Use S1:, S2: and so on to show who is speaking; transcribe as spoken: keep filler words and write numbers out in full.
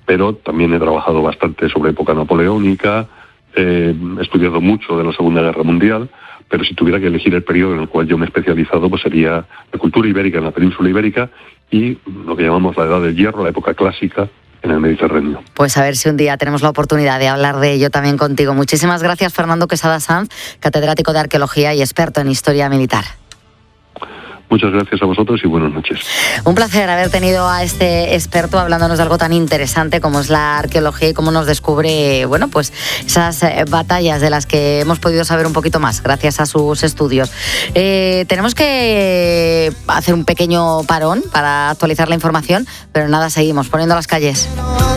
S1: pero también he trabajado bastante sobre época napoleónica, eh, he estudiado mucho de la Segunda Guerra Mundial, pero si tuviera que elegir el periodo en el cual yo me he especializado, pues sería la cultura ibérica en la península ibérica y lo que llamamos la Edad del Hierro, la época clásica en el Mediterráneo.
S2: Pues a ver si un día tenemos la oportunidad de hablar de ello también contigo. Muchísimas gracias, Fernando Quesada Sanz, catedrático de Arqueología y experto en Historia Militar.
S1: Muchas gracias a vosotros y buenas noches.
S2: Un placer haber tenido a este experto hablándonos de algo tan interesante como es la arqueología y cómo nos descubre, bueno, pues esas eh, batallas de las que hemos podido saber un poquito más gracias a sus estudios. Eh, tenemos que hacer un pequeño parón para actualizar la información, pero nada, seguimos poniendo las calles.